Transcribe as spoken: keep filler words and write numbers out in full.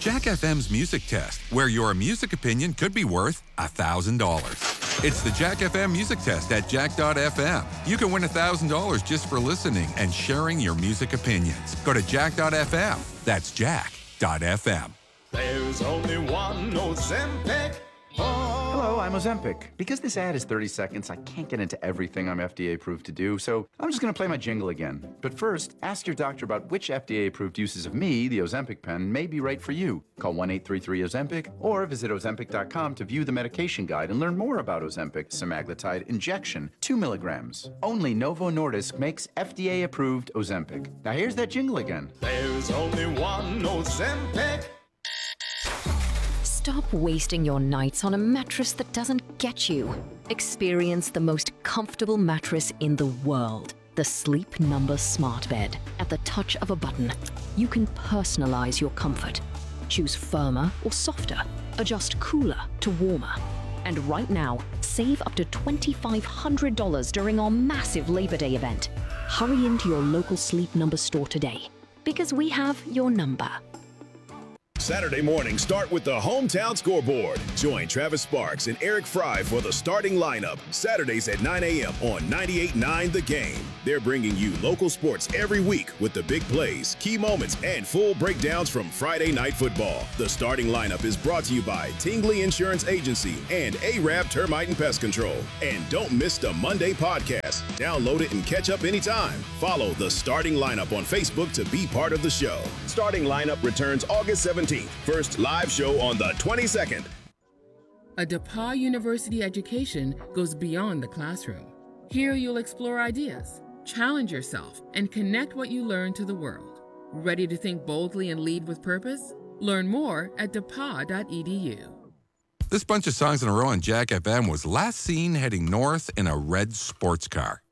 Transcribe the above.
Jack F M's Music Test, where your music opinion could be worth one thousand dollars. It's the Jack F M Music Test at jack dot f m. You can win one thousand dollars just for listening and sharing your music opinions. Go to jack dot f m. That's jack dot f m. There's only one Ozempic. Oh. Hello, I'm Ozempic. Because this ad is thirty seconds, I can't get into everything I'm F D A approved to do, so I'm just going to play my jingle again. But first, ask your doctor about which F D A approved uses of me, the Ozempic pen, may be right for you. Call one eight three three Ozempic or visit ozempic dot com to view the medication guide and learn more about Ozempic semaglutide injection, two milligrams. Only Novo Nordisk makes F D A approved Ozempic. Now here's that jingle again. There's only one Ozempic. Stop wasting your nights on a mattress that doesn't get you. Experience the most comfortable mattress in the world. The Sleep Number Smart Bed. At the touch of a button, you can personalize your comfort. Choose firmer or softer. Adjust cooler to warmer. And right now, save up to two thousand five hundred dollars during our massive Labor Day event. Hurry into your local Sleep Number store today, because we have your number. Saturday morning, start with the Hometown Scoreboard. Join Travis Sparks and Eric Fry for the starting lineup. Saturdays at nine a.m. on ninety-eight point nine The Game. They're bringing you local sports every week with the big plays, key moments, and full breakdowns from Friday Night Football. The starting lineup is brought to you by Tingley Insurance Agency and Arab Termite and Pest Control. And don't miss the Monday podcast. Download it and catch up anytime. Follow the starting lineup on Facebook to be part of the show. Starting lineup returns August seventeenth. First live show on the twenty-second. A DePauw University education goes beyond the classroom. Here you'll explore ideas, challenge yourself, and connect what you learn to the world. Ready to think boldly and lead with purpose? Learn more at d e p a w dot e d u. This bunch of songs in a row on Jack F M was last seen heading north in a red sports car.